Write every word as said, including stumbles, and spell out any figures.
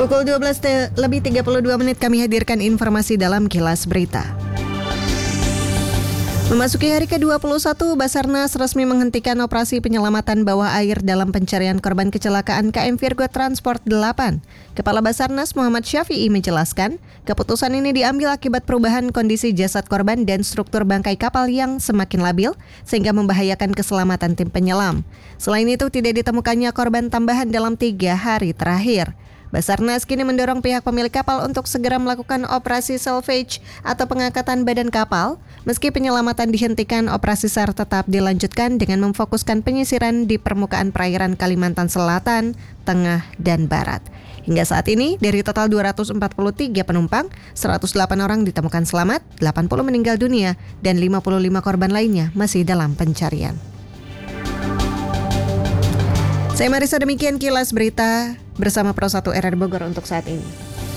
Pukul dua belas lebih tiga puluh dua menit kami hadirkan informasi dalam Kilas Berita. Memasuki hari ke dua puluh satu, Basarnas resmi menghentikan operasi penyelamatan bawah air dalam pencarian korban kecelakaan K M Virgo Transport delapan. Kepala Basarnas Muhammad Syafi'i menjelaskan, keputusan ini diambil akibat perubahan kondisi jasad korban dan struktur bangkai kapal yang semakin labil, sehingga membahayakan keselamatan tim penyelam. Selain itu, tidak ditemukannya korban tambahan dalam tiga hari terakhir. Basarnas kini mendorong pihak pemilik kapal untuk segera melakukan operasi salvage atau pengangkatan badan kapal. Meski penyelamatan dihentikan, operasi S A R tetap dilanjutkan dengan memfokuskan penyisiran di permukaan perairan Kalimantan Selatan, Tengah, dan Barat. Hingga saat ini, dari total dua ratus empat puluh tiga penumpang, seratus delapan orang ditemukan selamat, delapan puluh meninggal dunia, dan lima puluh lima korban lainnya masih dalam pencarian. Saya Marisa, demikian Kilas Berita bersama Pro satu R R Bogor untuk saat ini.